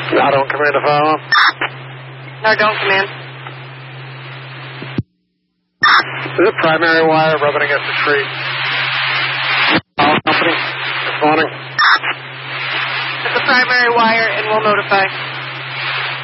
Nardone Command to follow. Nardone Command. Is it primary wire rubbing against the tree? Power company this morning. It's a primary wire, and we'll notify.